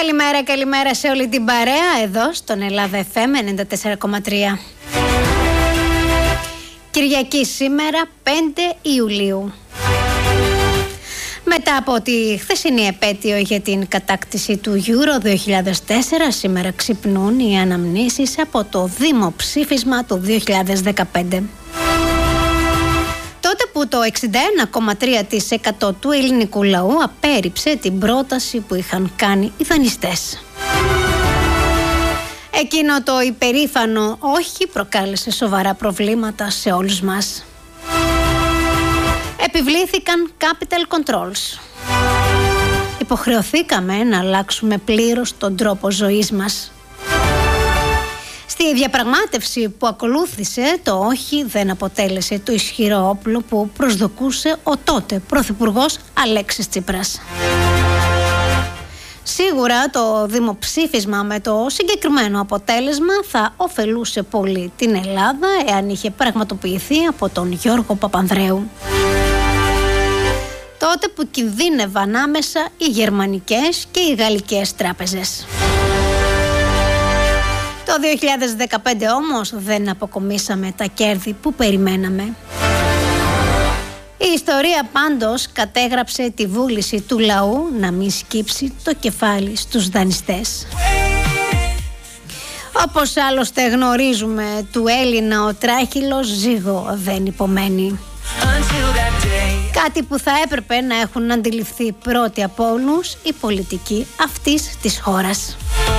Καλημέρα σε όλη την παρέα εδώ στον Ελλάδα FM 94,3. Κυριακή σήμερα 5 Ιουλίου. Μετά από τη χθεσινή επέτειο για την κατάκτηση του Euro 2004, σήμερα ξυπνούν οι αναμνήσεις από το δημοψήφισμα του 2015. Τότε που το 61,3% του ελληνικού λαού απέρριψε την πρόταση που είχαν κάνει οι δανειστές. Εκείνο το υπερήφανο όχι προκάλεσε σοβαρά προβλήματα σε όλους μας. Επιβλήθηκαν capital controls. Υποχρεωθήκαμε να αλλάξουμε πλήρως τον τρόπο ζωής μας. Στη διαπραγμάτευση που ακολούθησε, το όχι δεν αποτέλεσε το ισχυρό όπλο που προσδοκούσε ο τότε Πρωθυπουργός Αλέξης Τσίπρας. Σίγουρα το δημοψήφισμα με το συγκεκριμένο αποτέλεσμα θα ωφελούσε πολύ την Ελλάδα εάν είχε πραγματοποιηθεί από τον Γιώργο Παπανδρέου. Τότε που κινδύνευαν άμεσα οι γερμανικές και οι γαλλικές τράπεζες. Το 2015 όμως δεν αποκομίσαμε τα κέρδη που περιμέναμε. Η ιστορία πάντως κατέγραψε τη βούληση του λαού να μην σκύψει το κεφάλι στους δανειστές. Όπως άλλωστε γνωρίζουμε, του Έλληνα ο τράχυλος ζύγο δεν υπομένει. Κάτι που θα έπρεπε να έχουν αντιληφθεί πρώτοι από όλους οι πολιτικοί αυτής της χώρας.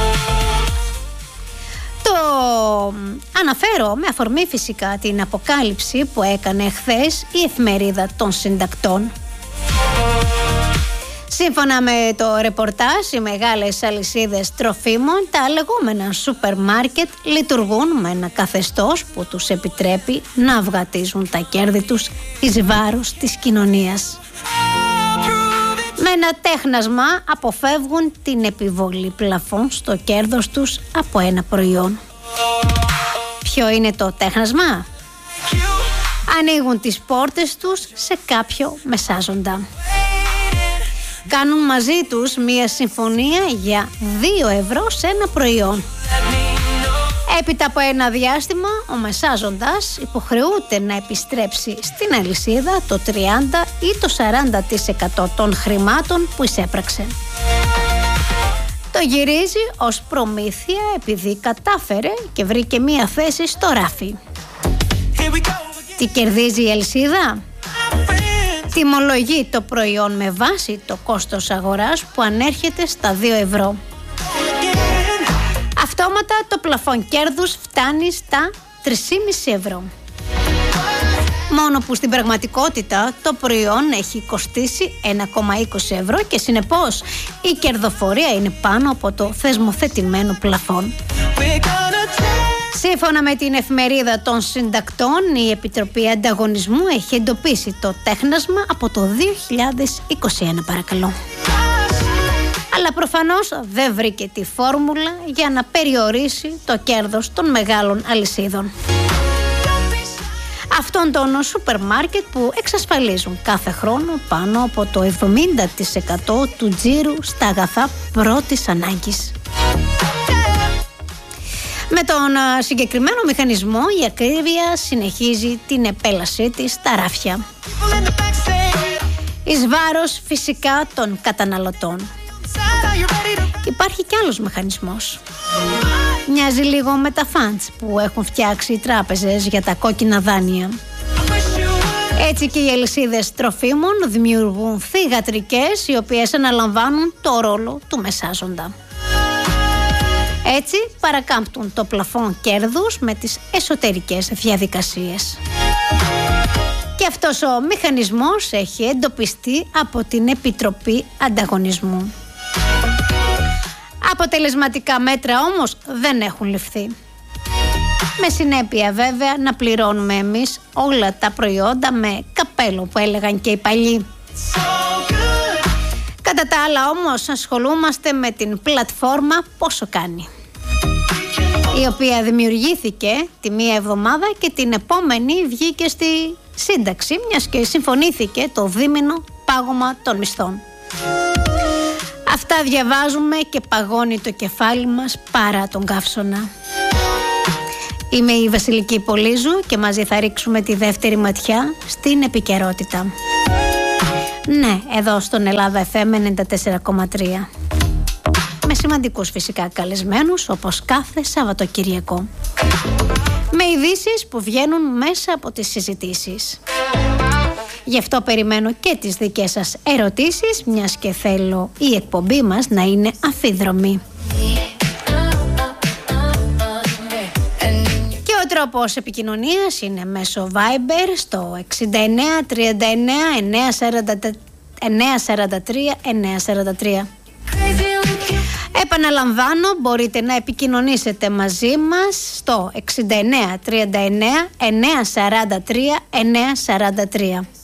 Το αναφέρω με αφορμή φυσικά την αποκάλυψη που έκανε χθες η εφημερίδα των συντακτών. Σύμφωνα με το ρεπορτάζ, οι μεγάλες αλυσίδες τροφίμων, τα λεγόμενα σούπερ μάρκετ, λειτουργούν με ένα καθεστώς που τους επιτρέπει να αυγατίζουν τα κέρδη τους εις βάρος της κοινωνίας. Με ένα τέχνασμα αποφεύγουν την επιβολή πλαφών στο κέρδος τους από ένα προϊόν. Ποιο είναι το τέχνασμα? Ανοίγουν τις πόρτες τους σε κάποιο μεσάζοντα. Κάνουν μαζί τους μία συμφωνία για 2 ευρώ σε ένα προϊόν. Έπειτα από ένα διάστημα, ο μεσάζοντας υποχρεούται να επιστρέψει στην αλυσίδα το 30 ή το 40% των χρημάτων που εισέπραξε. Το γυρίζει ως προμήθεια επειδή κατάφερε και βρήκε μία θέση στο ράφι. Τι κερδίζει η αλυσίδα? Τιμολογεί το προϊόν με βάση το κόστος αγοράς που ανέρχεται στα 2 ευρώ. Αυτόματα το πλαφόν κέρδους φτάνει στα 3,5 ευρώ. Μόνο που στην πραγματικότητα το προϊόν έχει κοστίσει 1,20 ευρώ και συνεπώς η κερδοφορία είναι πάνω από το θεσμοθετημένο πλαφόν. Σύμφωνα με την εφημερίδα των συντακτών, η Επιτροπή Ανταγωνισμού έχει εντοπίσει το τέχνασμα από το 2021, παρακαλώ. Αλλά προφανώς δεν βρήκε τη φόρμουλα για να περιορίσει το κέρδος των μεγάλων αλυσίδων. Αυτών των σούπερ μάρκετ που εξασφαλίζουν κάθε χρόνο πάνω από το 70% του τζίρου στα αγαθά πρώτης ανάγκης. Με τον συγκεκριμένο μηχανισμό η ακρίβεια συνεχίζει την επέλασή της στα ράφια. Εις βάρος φυσικά των καταναλωτών. Υπάρχει κι άλλος μηχανισμός. Μοιάζει λίγο με τα funds που έχουν φτιάξει οι τράπεζες για τα κόκκινα δάνεια. Έτσι και οι αλυσίδες τροφίμων δημιουργούν θυγατρικές οι οποίες αναλαμβάνουν το ρόλο του μεσάζοντα. Έτσι παρακάμπτουν το πλαφόν κέρδους με τις εσωτερικές διαδικασίες. Και αυτός ο μηχανισμός έχει εντοπιστεί από την Επιτροπή Ανταγωνισμού. Αποτελεσματικά μέτρα όμως δεν έχουν ληφθεί. Με συνέπεια βέβαια να πληρώνουμε εμείς όλα τα προϊόντα με καπέλο που έλεγαν και οι παλιοί. Κατά τα άλλα όμως ασχολούμαστε με την πλατφόρμα Πόσο Κάνει, η οποία δημιουργήθηκε τη μία εβδομάδα και την επόμενη βγήκε στη σύνταξη, μιας και συμφωνήθηκε το δίμηνο πάγωμα των μισθών. Αυτά διαβάζουμε και παγώνει το κεφάλι μας παρά τον καύσωνα. Είμαι η Βασιλική Πολύζου και μαζί θα ρίξουμε τη δεύτερη ματιά στην επικαιρότητα. Ναι, εδώ στον Ελλάδα FM 94,3. Με σημαντικούς φυσικά καλεσμένους, όπως κάθε Σαββατοκυριακό. Με ειδήσεις που βγαίνουν μέσα από τις συζητήσεις. Γι' αυτό περιμένω και τις δικές σας ερωτήσεις, μιας και θέλω η εκπομπή μας να είναι αμφίδρομη. Και ο τρόπος επικοινωνίας είναι μέσω Viber στο 69 39 943 943. Επαναλαμβάνω, μπορείτε να επικοινωνήσετε μαζί μας στο 69 39 943 943.